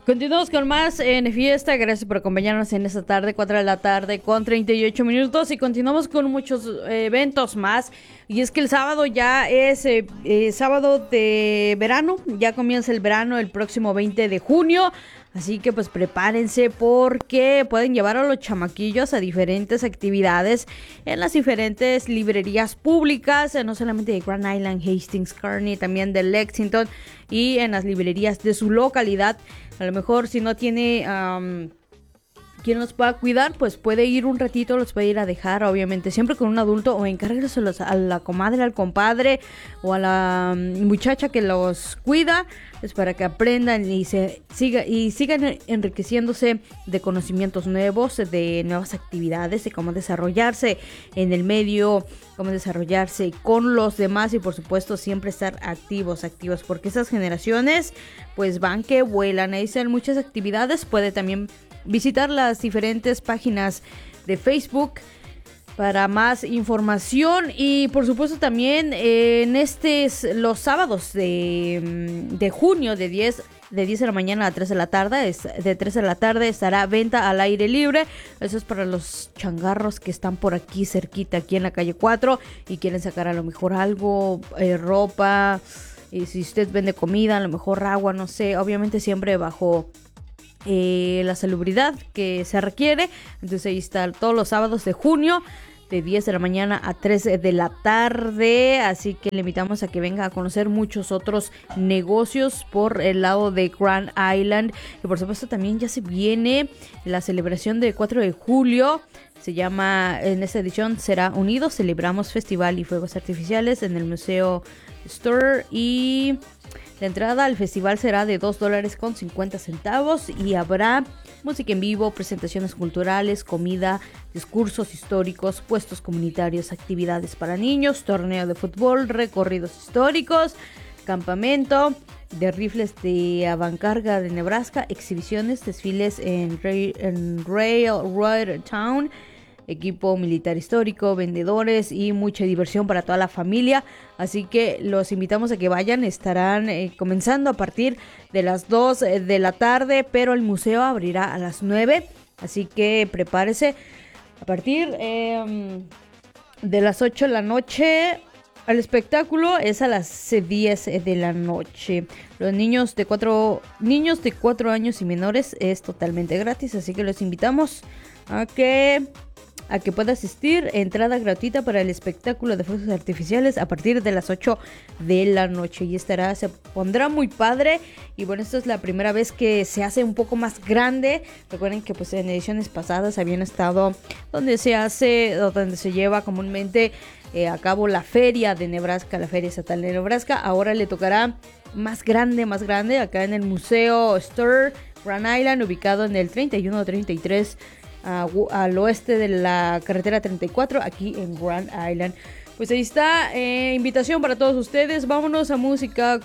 Continuamos con más en Fiesta. Gracias por acompañarnos en esta tarde, 4 de la tarde con 38 minutos. Y continuamos con muchos eventos más. Y es que el sábado ya es sábado de verano. Ya comienza el verano el próximo 20 de junio. Así que pues prepárense porque pueden llevar a los chamaquillos a diferentes actividades en las diferentes librerías públicas, no solamente de Grand Island, Hastings, Kearney, también de Lexington y en las librerías de su localidad. A lo mejor si no tiene quien los pueda cuidar, pues puede ir un ratito, los puede ir a dejar, obviamente, siempre con un adulto, o encárguelos a la comadre, al compadre o a la muchacha que los cuida, pues para que aprendan y sigan enriqueciéndose de conocimientos nuevos, de nuevas actividades, de cómo desarrollarse en el medio, cómo desarrollarse con los demás y por supuesto siempre estar activos, porque esas generaciones pues van que vuelan. Ahí están muchas actividades. Puede también visitar las diferentes páginas de Facebook para más información y por supuesto también en los sábados de junio de 10 de la mañana a 3 de la tarde, de 3 de la tarde estará venta al aire libre. Eso es para los changarros que están por aquí cerquita, aquí en la calle 4 y quieren sacar a lo mejor algo, ropa, y si usted vende comida, a lo mejor agua, no sé, obviamente siempre bajo la salubridad que se requiere. Entonces ahí está todos los sábados de junio de 10 de la mañana a 3 de la tarde, así que le invitamos a que venga a conocer muchos otros negocios por el lado de Grand Island. Y por supuesto también ya se viene la celebración del 4 de julio. Se llama, en esta edición será Unidos, Celebramos Festival y Fuegos Artificiales en el Museo Store, y la entrada al festival será de $2.50 y habrá música en vivo, presentaciones culturales, comida, discursos históricos, puestos comunitarios, actividades para niños, torneo de fútbol, recorridos históricos, campamento de rifles de avancarga de Nebraska, exhibiciones, desfiles en Railroad Town, equipo militar histórico, vendedores y mucha diversión para toda la familia. Así que los invitamos a que vayan. Estarán comenzando a partir de las 2 de la tarde, pero el museo abrirá a las 9. Así que prepárese. A partir de las 8 de la noche, el espectáculo es a las 10 de la noche. Los niños de 4 años y menores es totalmente gratis. Así que los invitamos a que pueda asistir. Entrada gratuita para el espectáculo de fuegos artificiales a partir de las 8 de la noche. Y se pondrá muy padre. Y bueno, esta es la primera vez que se hace un poco más grande. Recuerden que pues en ediciones pasadas habían estado donde se lleva comúnmente a cabo la feria de Nebraska, la feria estatal de Nebraska. Ahora le tocará más grande, acá en el Museo Store Grand Island, ubicado en el 3133 al oeste de la carretera 34, aquí en Grand Island. Pues ahí está, invitación para todos ustedes. Vámonos a música